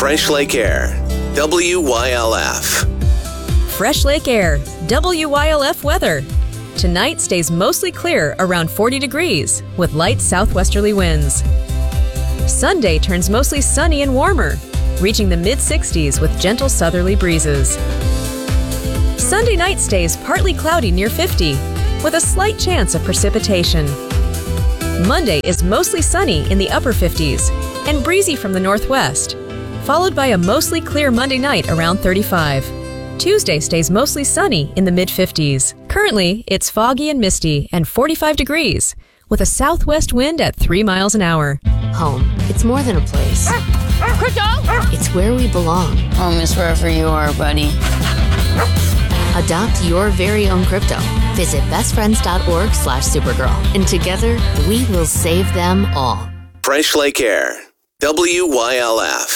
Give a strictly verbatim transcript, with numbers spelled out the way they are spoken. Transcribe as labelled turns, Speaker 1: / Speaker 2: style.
Speaker 1: Fresh Lake Air, W Y L F.
Speaker 2: Fresh Lake Air, W Y L F weather. Tonight stays mostly clear around forty degrees with light southwesterly winds. Sunday turns mostly sunny and warmer, reaching the mid sixties with gentle southerly breezes. Sunday night stays partly cloudy near fifty, with a slight chance of precipitation. Monday is mostly sunny in the upper fifties and breezy from the northwest, followed by a mostly clear Monday night around thirty-five. Tuesday stays mostly sunny in the mid fifties. Currently, it's foggy and misty and forty-five degrees, with a southwest wind at three miles an hour.
Speaker 3: Home, it's more than a place.
Speaker 4: Crypto!
Speaker 3: It's where we belong.
Speaker 4: Home is wherever you are, buddy.
Speaker 3: Adopt your very own crypto. Visit bestfriends.org slash Supergirl. And together, we will save them all.
Speaker 1: Fresh Lake Air, W Y L F.